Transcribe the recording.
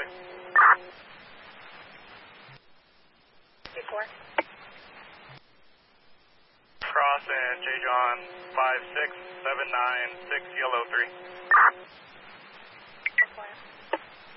Before. Cross and J. John 56796 Yellow 3.